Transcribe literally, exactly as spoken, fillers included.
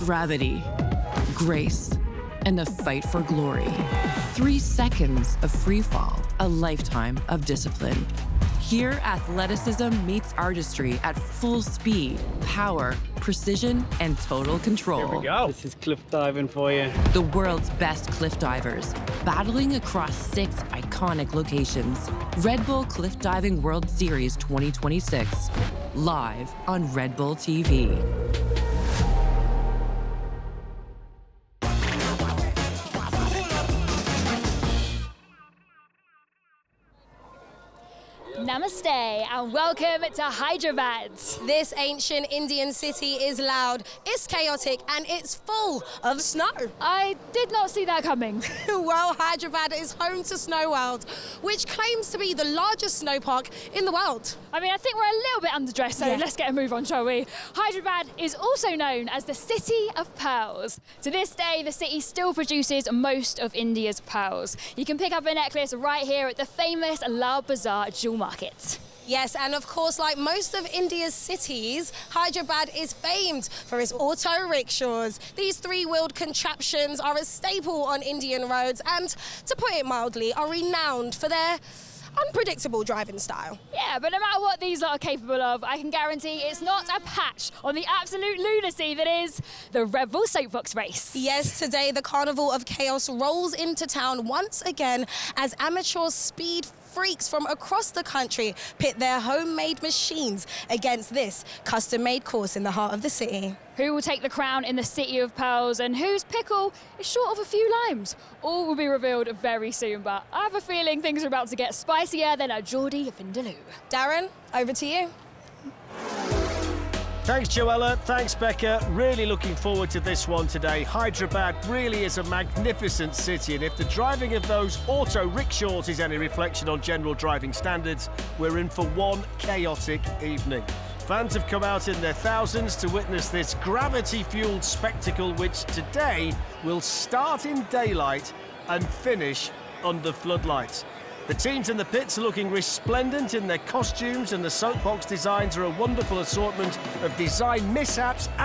gravity, grace, and the fight for glory. Three seconds of free fall, a lifetime of discipline. Here, athleticism meets artistry at full speed, power, precision, and total control. Here we go. This is cliff diving for you. The world's best cliff divers, battling across six iconic locations. Red Bull Cliff Diving World Series twenty twenty-six, live on Red Bull T V. Namaste and welcome to Hyderabad. This ancient Indian city is loud, it's chaotic, and it's full of snow. I did not see that coming. Well, Hyderabad is home to Snow World, which claims to be the largest snow park in the world. I mean, I think we're a little bit underdressed, so Yeah. let's get a move on, shall we? Hyderabad is also known as the City of Pearls. To this day, the city still produces most of India's pearls. You can pick up a necklace right here at the famous Lal Bazaar jewel market. Yes, and of course, like most of India's cities, Hyderabad is famed for its auto rickshaws. These three-wheeled contraptions are a staple on Indian roads and, to put it mildly, are renowned for their unpredictable driving style. Yeah, but no matter what these lot are capable of, I can guarantee it's not a patch on the absolute lunacy that is the Red Bull Soapbox Race. Yes, today the Carnival of Chaos rolls into town once again as amateur speed freaks from across the country pit their homemade machines against this custom-made course in the heart of the city. Who will take the crown in the City of Pearls and whose pickle is short of a few limes? All will be revealed very soon, but I have a feeling things are about to get spicier than a Geordie Vindaloo. Darren, over to you. Thanks, Joella. Thanks, Becca. Really looking forward to this one today. Hyderabad really is a magnificent city, and if the driving of those auto rickshaws is any reflection on general driving standards, we're in for one chaotic evening. Fans have come out in their thousands to witness this gravity-fueled spectacle, which today will start in daylight and finish under floodlights. The teams in the pits are looking resplendent in their costumes, and the soapbox designs are a wonderful assortment of design mishaps